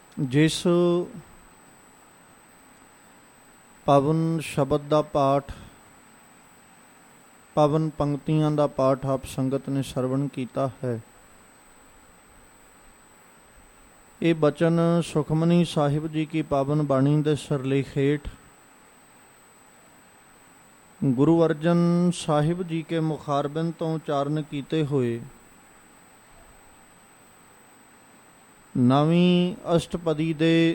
ਜਿਸ ਪਾਵਨ ਸ਼ਬਦ ਦਾ ਪਾਠ, ਪਾਵਨ ਪੰਕਤੀਆਂ ਦਾ ਪਾਠ ਆਪ ਸੰਗਤ ਨੇ ਸਰਵਣ ਕੀਤਾ ਹੈ, ਇਹ ਬਚਨ ਸੁਖਮਨੀ ਸਾਹਿਬ ਜੀ ਕੀ ਪਾਵਨ ਬਾਣੀ ਦੇ ਸਿਰਲੇਖ ਹੇਠ ਗੁਰੂ ਅਰਜਨ ਸਾਹਿਬ ਜੀ ਕੇ ਮੁਖਾਰਬਿੰਦ ਤੋਂ ਉਚਾਰਨ ਕੀਤੇ ਹੋਏ ਨਵੀਂ ਅਸ਼ਟਪਦੀ ਦੇ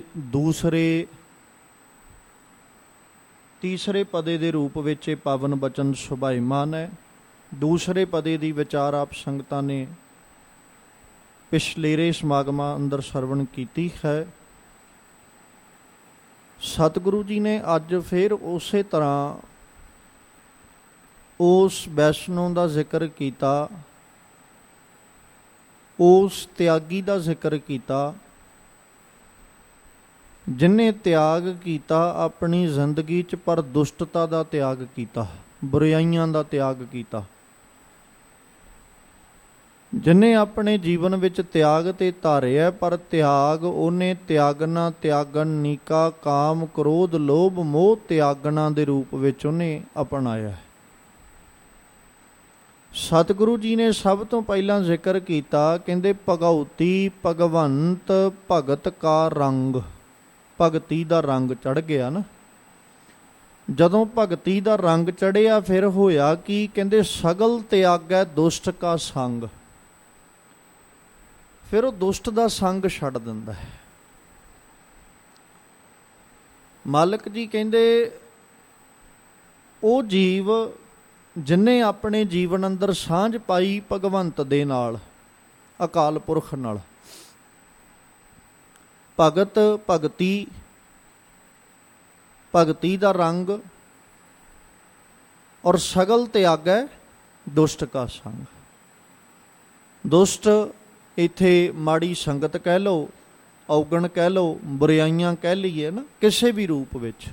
ਤੀਸਰੇ ਪਦੇ ਦੇ ਰੂਪ ਵਿੱਚ ਇਹ ਪਾਵਨ ਬਚਨ ਸੁਭਾਈਮਾਨ ਹੈ। ਦੂਸਰੇ ਪਦੇ ਦੀ ਵਿਚਾਰ ਆਪ ਸੰਗਤਾਂ ਨੇ ਪਿਛਲੇਰੇ ਸਮਾਗਮਾਂ ਅੰਦਰ ਸਰਵਣ ਕੀਤੀ ਹੈ। ਸਤਿਗੁਰੂ ਜੀ ਨੇ ਅੱਜ ਫਿਰ ਉਸੇ ਤਰ੍ਹਾਂ ਉਸ ਵੈਸ਼ਨੋ ਦਾ ਜ਼ਿਕਰ ਕੀਤਾ, ਉਸ ਤਿਆਗੀ ਦਾ ਜ਼ਿਕਰ ਕੀਤਾ ਜਿਹਨੇ ਤਿਆਗ ਕੀਤਾ ਆਪਣੀ ਜ਼ਿੰਦਗੀ 'ਚ, ਪਰ ਦੁਸ਼ਟਤਾ ਦਾ ਤਿਆਗ ਕੀਤਾ, ਬੁਰਾਈਆਂ ਦਾ ਤਿਆਗ ਕੀਤਾ। ਜਿਹਨੇ ਆਪਣੇ ਜੀਵਨ ਵਿੱਚ ਤਿਆਗ ਤੇ ਧਾਰਿਆ, ਪਰ ਤਿਆਗ ਉਹਨੇ ਤਿਆਗਣਾ ਤਿਆਗਣ ਨੀਕਾ, ਕਾਮ ਕ੍ਰੋਧ ਲੋਭ ਮੋਹ ਤਿਆਗਣਾ ਦੇ ਰੂਪ ਵਿੱਚ ਉਹਨੇ ਅਪਣਾਇਆ। ਸਤਿਗੁਰੂ ਜੀ ਨੇ ਸਭ ਤੋਂ ਪਹਿਲਾਂ ਜ਼ਿਕਰ ਕੀਤਾ, ਕਹਿੰਦੇ ਭਗਉਤੀ ਭਗਵੰਤ ਭਗਤ ਕਾ ਰੰਗ। ਭਗਤੀ ਦਾ ਰੰਗ ਚੜ੍ਹ ਗਿਆ ਨਾ। ਜਦੋਂ ਭਗਤੀ ਦਾ ਰੰਗ ਚੜ੍ਹਿਆ ਫਿਰ ਹੋਇਆ ਕੀ, ਕਹਿੰਦੇ ਸਗਲ ਤਿਆਗੈ ਦੁਸ਼ਟ ਕਾ ਸੰਗ। ਫਿਰ ਉਹ ਦੁਸ਼ਟ ਦਾ ਸੰਗ ਛੱਡ ਦਿੰਦਾ ਹੈ। ਮਾਲਕ ਜੀ ਕਹਿੰਦੇ ਉਹ ਜੀਵ ਜਿਹਨੇ ਆਪਣੇ ਜੀਵਨ ਅੰਦਰ ਸਾਂਝ ਪਾਈ ਭਗਵੰਤ ਦੇ ਨਾਲ, ਅਕਾਲ ਪੁਰਖ ਨਾਲ, ਭਗਤ ਭਗਤੀ ਦਾ ਰੰਗ, ਔਰ ਸਗਲ ਤਿਆਗੈ ਦੁਸ਼ਟ ਕਾ ਸੰਗ। ਦੁਸ਼ਟ ਇੱਥੇ ਮਾੜੀ ਸੰਗਤ ਕਹਿ ਲਓ, ਔਗਣ ਕਹਿ ਲਓ, ਬੁਰਾਈਆਂ ਕਹਿ ਲਈਏ ਨਾ, ਕਿਸੇ ਵੀ ਰੂਪ ਵਿੱਚ।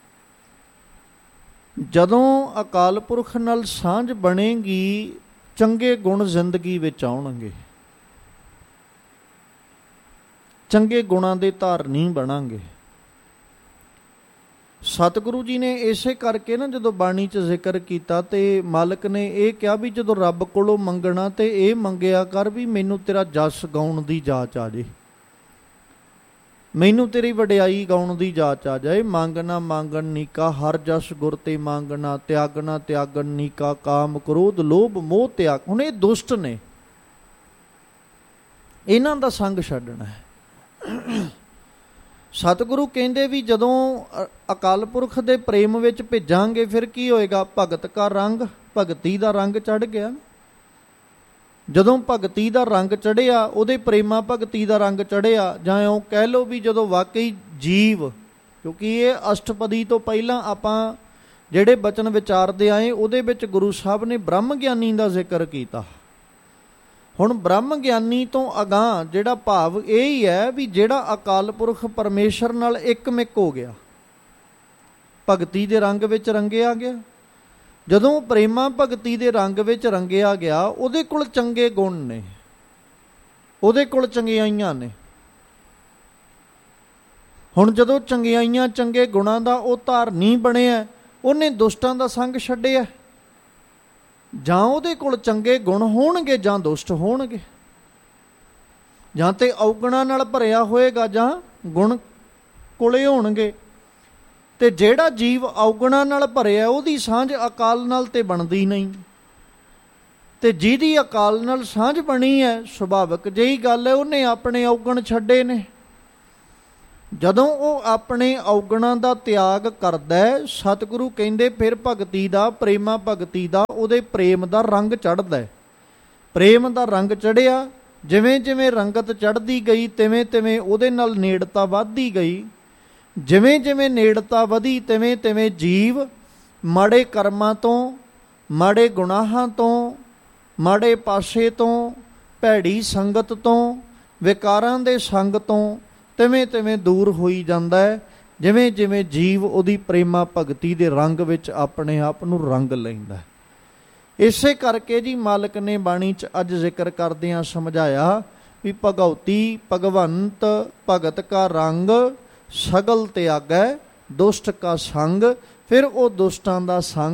ਜਦੋਂ ਅਕਾਲ ਪੁਰਖ ਨਾਲ ਸਾਂਝ ਬਣੇਗੀ, ਚੰਗੇ ਗੁਣ ਜ਼ਿੰਦਗੀ ਵਿੱਚ ਆਉਣਗੇ, ਚੰਗੇ ਗੁਣਾਂ ਦੇ ਧਾਰਨੀ ਬਣਾਂਗੇ। ਸਤਿਗੁਰੂ ਜੀ ਨੇ ਇਸੇ ਕਰਕੇ ਨਾ ਜਦੋਂ ਬਾਣੀ 'ਚ ਜ਼ਿਕਰ ਕੀਤਾ ਤੇ ਮਾਲਕ ਨੇ ਇਹ ਕਿਹਾ ਵੀ ਜਦੋਂ ਰੱਬ ਕੋਲੋਂ ਮੰਗਣਾ ਤੇ ਇਹ ਮੰਗਿਆ ਕਰ ਵੀ ਮੈਨੂੰ ਤੇਰਾ ਜਸ ਗਾਉਣ ਦੀ ਜਾਚ ਆ ਜੇ, ਮੈਨੂੰ ਤੇਰੀ ਵਡਿਆਈ ਗਾਉਣ ਦੀ ਜਾਚ ਆ ਜਾਏ। ਮੰਗਣਾ ਮੰਗਣ ਨੀਕਾ, ਹਰ ਜਸ ਗੁਰ ਤੇ ਮੰਗਣਾ, ਤਿਆਗਣਾ ਤਿਆਗਣ ਨੀਕਾ, ਕਾਮ ਕ੍ਰੋਧ ਲੋਭ ਮੋਹ ਤਿਆਗ। ਹੁਣ ਇਹ ਦੁਸ਼ਟ ਨੇ, ਇਹਨਾਂ ਦਾ ਸੰਗ ਛੱਡਣਾ ਹੈ। ਸਤਿਗੁਰੂ ਕਹਿੰਦੇ ਵੀ ਜਦੋਂ ਅਕਾਲ ਪੁਰਖ ਦੇ ਪ੍ਰੇਮ ਵਿੱਚ ਭਿੱਜਾਂਗੇ ਫਿਰ ਕੀ ਹੋਏਗਾ, ਭਗਤ ਕਾ ਰੰਗ, ਭਗਤੀ ਦਾ ਰੰਗ ਚੜ੍ਹ ਗਿਆ। ਜਦੋਂ ਭਗਤੀ ਦਾ ਰੰਗ ਚੜ੍ਹਿਆ, ਉਹਦੇ ਪ੍ਰੇਮਾ ਭਗਤੀ ਦਾ ਰੰਗ ਚੜ੍ਹਿਆ, ਜਾਂ ਉਹ ਕਹਿ ਲਓ ਵੀ ਜਦੋਂ ਵਾਕਈ ਜੀਵ, ਕਿਉਂਕਿ ਇਹ ਅਸ਼ਟਪਦੀ ਤੋਂ ਪਹਿਲਾਂ ਆਪਾਂ ਜਿਹੜੇ ਬਚਨ ਵਿਚਾਰਦੇ ਆਏ ਉਹਦੇ ਵਿੱਚ ਗੁਰੂ ਸਾਹਿਬ ਨੇ ਬ੍ਰਹਮ ਗਿਆਨੀ ਦਾ ਜ਼ਿਕਰ ਕੀਤਾ। ਹੁਣ ਬ੍ਰਹਮ ਗਿਆਨੀ ਤੋਂ ਅਗਾਂਹ ਜਿਹੜਾ ਭਾਵ ਇਹ ਹੀ ਹੈ ਵੀ ਜਿਹੜਾ ਅਕਾਲ ਪੁਰਖ ਪਰਮੇਸ਼ਰ ਨਾਲ ਇੱਕਮਿਕ ਹੋ ਗਿਆ, ਭਗਤੀ ਦੇ ਰੰਗ ਵਿੱਚ ਰੰਗਿਆ ਗਿਆ। ਜਦੋਂ ਪ੍ਰੇਮਾ ਭਗਤੀ ਦੇ ਰੰਗ ਵਿੱਚ ਰੰਗਿਆ ਗਿਆ, ਉਹਦੇ ਕੋਲ ਚੰਗੇ ਗੁਣ ਨੇ, ਉਹਦੇ ਕੋਲ ਚੰਗਿਆਈਆਂ ਨੇ। ਹੁਣ ਜਦੋਂ ਚੰਗਿਆਈਆਂ ਚੰਗੇ ਗੁਣਾਂ ਦਾ ਉਹ ਧਾਰਨੀ ਬਣਿਆ, ਉਹਨੇ ਦੁਸ਼ਟਾਂ ਦਾ ਸੰਗ ਛੱਡਿਆ। ਜਾਂ ਉਹਦੇ ਕੋਲ ਚੰਗੇ ਗੁਣ ਹੋਣਗੇ ਜਾਂ ਦੁਸ਼ਟ ਹੋਣਗੇ, ਜਾਂ ਤੇ ਔਗਣਾਂ ਨਾਲ ਭਰਿਆ ਹੋਏਗਾ ਜਾਂ ਗੁਣ ਕੋਲੇ ਹੋਣਗੇ। ਤੇ ਜਿਹੜਾ ਜੀਵ ਔਗਣਾਂ ਨਾਲ ਭਰਿਆ ਉਹਦੀ ਸਾਂਝ ਅਕਾਲ ਨਾਲ ਤੇ ਬਣਦੀ ਨਹੀਂ, ਤੇ ਜਿਹਦੀ ਅਕਾਲ ਨਾਲ ਸਾਂਝ ਬਣੀ ਹੈ, ਸੁਭਾਵਿਕ ਜਿਹੀ ਗੱਲ ਹੈ, ਉਹਨੇ ਆਪਣੇ ਔਗਣ ਛੱਡੇ ਨੇ। ਜਦੋਂ ਉਹ ਆਪਣੇ ਔਗਣਾਂ ਦਾ ਤਿਆਗ ਕਰਦਾ, ਸਤਿਗੁਰੂ ਕਹਿੰਦੇ ਫਿਰ ਭਗਤੀ ਦਾ, ਪ੍ਰੇਮਾ ਭਗਤੀ ਦਾ, ਉਹਦੇ ਪ੍ਰੇਮ ਦਾ ਰੰਗ ਚੜ੍ਹਦਾ। ਪ੍ਰੇਮ ਦਾ ਰੰਗ ਚੜ੍ਹਿਆ, ਜਿਵੇਂ ਜਿਵੇਂ ਰੰਗਤ ਚੜ੍ਹਦੀ ਗਈ ਤਿਵੇਂ ਤਿਵੇਂ ਉਹਦੇ ਨਾਲ ਨੇੜਤਾ ਵੱਧਦੀ ਗਈ। ਜਿਵੇਂ ਜਿਵੇਂ ਨੇੜਤਾ ਵਧੀ ਤਿਵੇਂ ਤਿਵੇਂ ਜੀਵ ਮਾੜੇ ਕਰਮਾਂ ਤੋਂ, ਮਾੜੇ ਗੁਨਾਹਾਂ ਤੋਂ, ਮਾੜੇ ਪਾਸੇ ਤੋਂ, ਭੈੜੀ ਸੰਗਤ ਤੋਂ, ਵਿਕਾਰਾਂ ਦੇ ਸੰਗ ਤੋਂ ਤਿਵੇਂ ਤਿਵੇਂ ਦੂਰ ਹੋਈ ਜਾਂਦਾ ਹੈ। ਜਿਵੇਂ ਜਿਵੇਂ ਜੀਵ ਉਹਦੀ ਪ੍ਰੇਮਾ ਭਗਤੀ ਦੇ ਰੰਗ ਵਿੱਚ ਆਪਣੇ ਆਪ ਨੂੰ ਰੰਗ ਲੈਂਦਾ। ਇਸੇ ਕਰਕੇ ਜੀ ਮਾਲਕ ਨੇ ਬਾਣੀ 'ਚ ਅੱਜ ਜ਼ਿਕਰ ਕਰਦਿਆਂ ਸਮਝਾਇਆ ਵੀ ਭਗਉਤੀ ਭਗਵੰਤ ਭਗਤ ਕਾ ਰੰਗ ਸਗਲ ਤਿਆਗੈ ਦੁਸ਼ਟ ਕਾ ਸੰਗ। ਫਿਰ ਉਹ ਦੁਸ਼ਟਾਂ ਦਾ ਸੰਗ